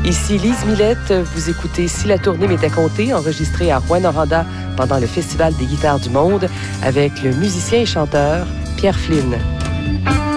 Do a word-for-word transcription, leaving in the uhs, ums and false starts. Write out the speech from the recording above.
Ici Lise Millette, vous écoutez Si la tournée m'était comptée, enregistrée à Rouyn-Noranda pendant le Festival des guitares du monde avec le musicien et chanteur Pierre Flynn.